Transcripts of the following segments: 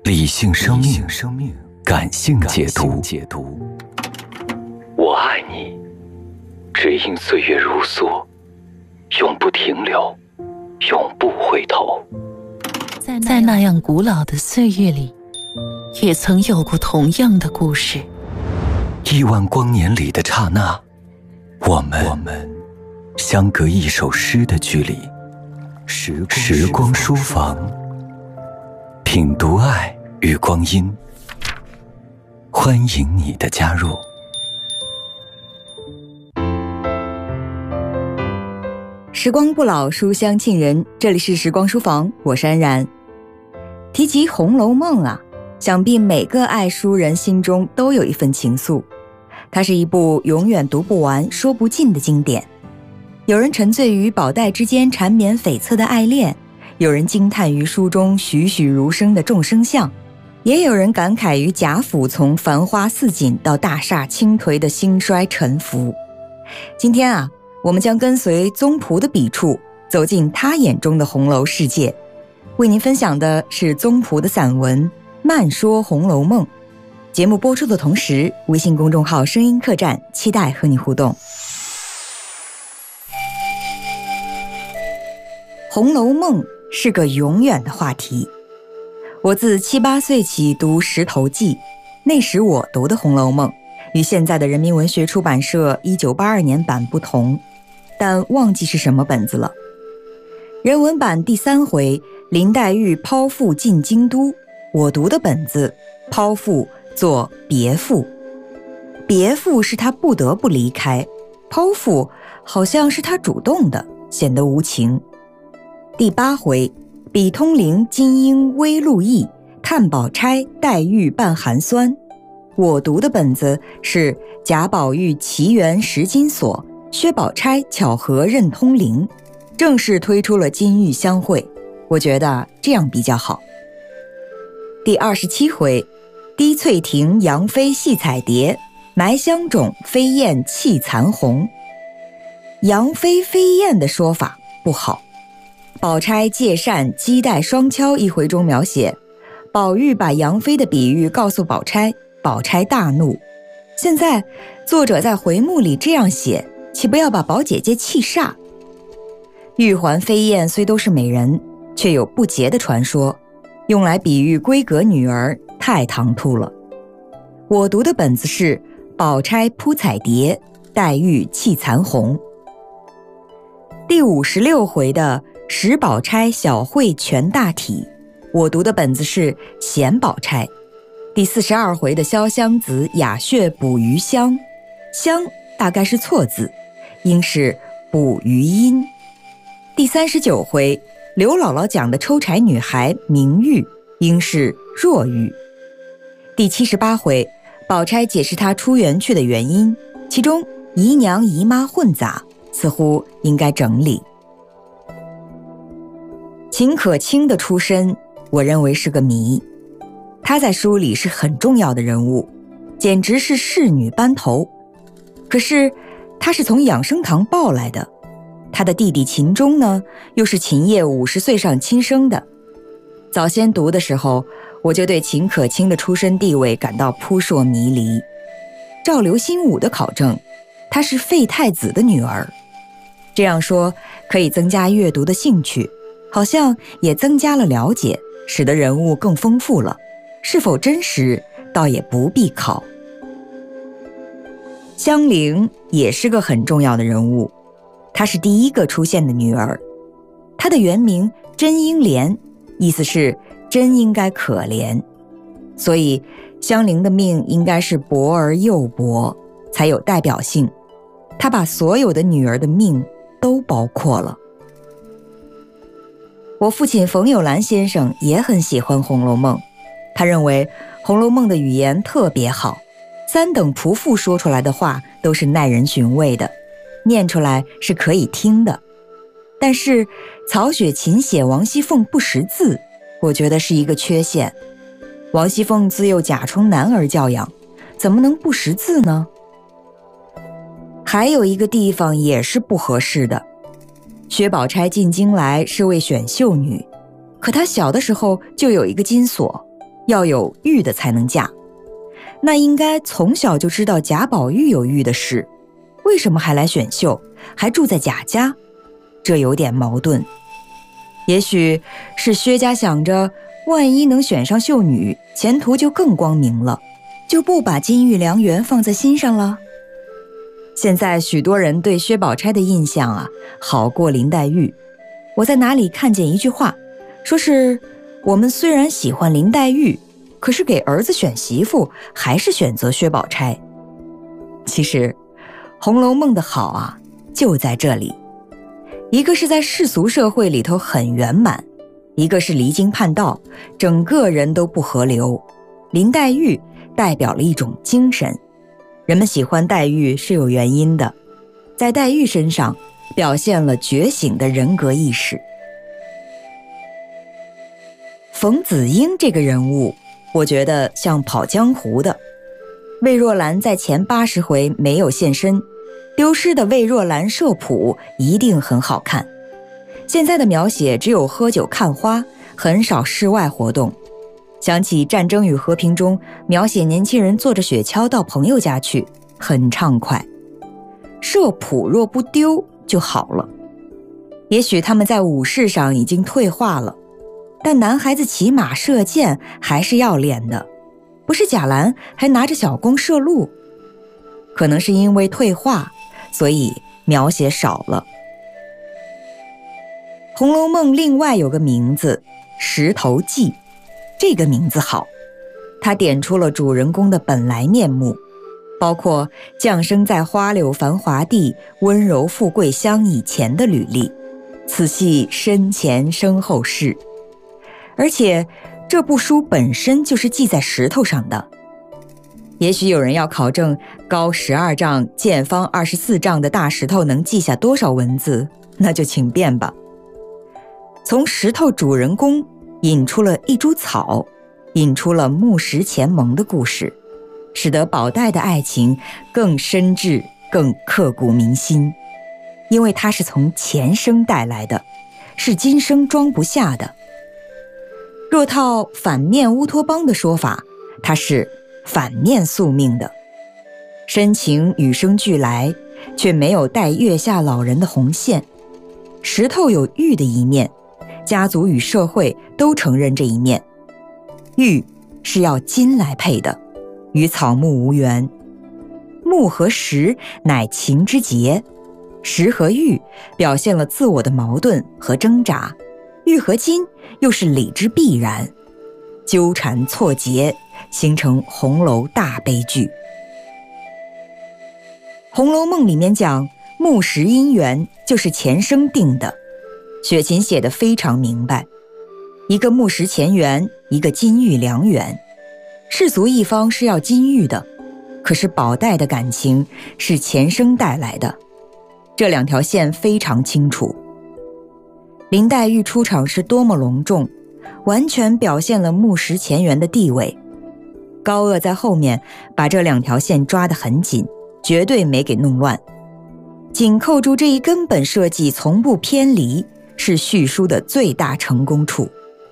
理性生命，感性解读。我爱你，只因岁月如梭，永不停留，永不回头。 在那样古老的岁月里，也曾有过同样的故事。 亿万光年里的刹那，我们相隔一首诗的距离。时光书房，品读爱与光阴。欢迎你的加入。 时光不老，书香沁人，这里是时光书房，我是安然。提及《红楼梦》啊，想必每个爱书人心中都有一份情愫。它是一部永远读不完、说不尽的经典。有人沉醉于宝黛之间缠绵悱恻的爱恋，有人惊叹于书中栩栩如生的众生相，也有人感慨于贾府从繁花似锦到大厦倾颓的兴衰沉浮。今天啊，我们将跟随宗璞的笔触，走进他眼中的红楼世界。为您分享的是宗璞的散文《慢说红楼梦》。节目播出的同时，微信公众号声音客栈期待和你互动。红楼梦是个永远的话题。我自7、8岁起读《石头记》，那时我读的《红楼梦》与现在的人民文学出版社1982年版不同，但忘记是什么本子了。人文版第3回，林黛玉剖腹进京都，我读的本子剖腹做别赋。别赋是她不得不离开，剖腹好像是她主动的，显得无情。第8回，比通灵金英微露意，探宝钗黛玉半寒酸，我读的本子是贾宝玉奇缘识金锁，薛宝钗巧合认通灵，正式推出了金玉相会。我觉得这样比较好。第27回，滴翠亭杨妃戏彩蝶，埋香冢飞燕泣残红。杨妃飞燕的说法不好。宝钗借扇击带双敲一回中描写，宝玉把杨妃的比喻告诉宝钗，宝钗大怒。现在作者在回目里这样写，岂不要把宝姐姐气煞？玉环飞燕虽都是美人，却有不洁的传说，用来比喻闺阁女儿，太唐突了。我读的本子是宝钗扑彩蝶，黛玉泣残红。第56回的史宝钗小会全大体，我读的本子是显宝钗。第42回的潇湘子雅谑捕鱼香，香大概是错字，应是捕鱼音。第39回刘姥姥讲的抽柴女孩明玉，应是若玉。第78回宝钗解释她出园去的原因，其中姨娘姨妈混杂，似乎应该整理。秦可卿的出身，我认为是个谜。她在书里是很重要的人物，简直是侍女班头。可是她是从养生堂抱来的，她的弟弟秦钟呢，又是秦业50岁上亲生的。早先读的时候，我就对秦可卿的出身地位感到扑朔迷离。照刘心武的考证，她是废太子的女儿。这样说可以增加阅读的兴趣，好像也增加了了解，使得人物更丰富了。是否真实，倒也不必考。香菱也是个很重要的人物，她是第一个出现的女儿。她的原名甄英莲，意思是真应该可怜，所以香菱的命应该是薄而又薄，才有代表性。她把所有的女儿的命都包括了。我父亲冯友兰先生也很喜欢《红楼梦》，他认为《红楼梦》的语言特别好，3等仆妇说出来的话都是耐人寻味的，念出来是可以听的。但是曹雪芹写王熙凤不识字，我觉得是一个缺陷。王熙凤自幼贾充男儿教养，怎么能不识字呢？还有一个地方也是不合适的，薛宝钗进京来是为选秀女，可她小的时候就有一个金锁， 要有玉的才能嫁。那应该从小就知道贾宝玉有玉的事，为什么还来选秀，还住在贾家？这有点矛盾。也许是薛家想着，万一能选上秀女，前途就更光明了，就不把金玉良缘放在心上了。现在许多人对薛宝钗的印象好过林黛玉。我在哪里看见一句话，说是我们虽然喜欢林黛玉，可是给儿子选媳妇还是选择薛宝钗。其实《红楼梦》的好就在这里，一个是在世俗社会里头很圆满，一个是离经叛道，整个人都不合流。林黛玉代表了一种精神，人们喜欢黛玉是有原因的，在黛玉身上表现了觉醒的人格意识。冯子英这个人物，我觉得像跑江湖的。魏若兰在前80回没有现身，丢失的魏若兰社谱一定很好看。现在的描写只有喝酒看花，很少室外活动。想起《战争与和平》中描写年轻人坐着雪橇到朋友家去，很畅快。社谱若不丢就好了。也许他们在武士上已经退化了，但男孩子骑马射箭还是要练的，不是贾兰还拿着小弓射鹿。可能是因为退化，所以描写少了。《红楼梦》另外有个名字石头记，这个名字好，它点出了主人公的本来面目，包括降生在花柳繁华地、温柔富贵乡以前的履历，此系身前身后事。而且这部书本身就是记在石头上的。也许有人要考证高12丈、见方24丈的大石头能记下多少文字，那就请便吧。从石头主人公引出了一株草，引出了木石前盟的故事，使得宝黛的爱情更深挚、更刻骨铭心。因为它是从前生带来的，是今生装不下的。若套反面乌托邦的说法，它是反面宿命的。深情与生俱来，却没有带月下老人的红线。石头有玉的一面，家族与社会都承认这一面。玉是要金来配的，与草木无缘。木和石乃情之结，石和玉表现了自我的矛盾和挣扎，玉和金又是理之必然，纠缠错结，形成红楼大悲剧。《红楼梦》里面讲木石姻缘就是前生定的，雪芹写得非常明白，一个木石前缘，一个金玉良缘。世俗一方是要金玉的，可是宝黛的感情是前生带来的，这两条线非常清楚。林黛玉出场是多么隆重，完全表现了木石前缘的地位。高鹗在后面把这两条线抓得很紧，绝对没给弄乱。紧扣住这一根本设计从不偏离，是叙书的最大成功处。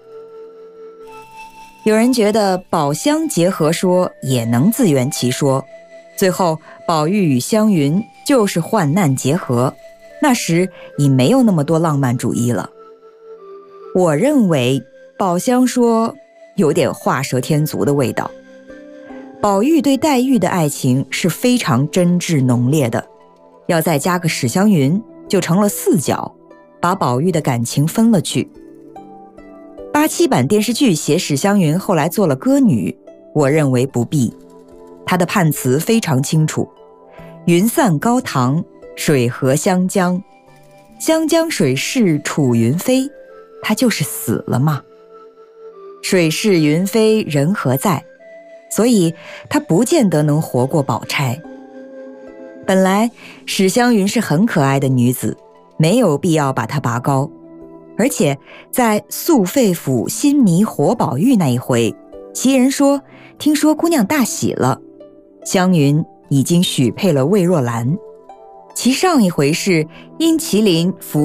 有人觉得宝香结合说也能自圆其说，最后宝玉与湘云就是患难结合，那时已没有那么多浪漫主义了。我认为宝香说有点画蛇添足的味道。宝玉对黛玉的爱情是非常真挚浓烈的，要再加个史湘云就成了4角，把宝玉的感情分了去。87版电视剧写史湘云后来做了歌女，我认为不必。她的判词非常清楚，云散高堂，水合湘江，湘江水逝楚云飞，她就是死了嘛。水逝云飞人何在，所以她不见得能活过宝钗。本来史湘云是很可爱的女子，没有必要把她拔高。而且在肃废府新迷活宝玉那一回，袭人说听说姑娘大喜了，湘云已经许配了魏若兰。其上一回是因麒麟服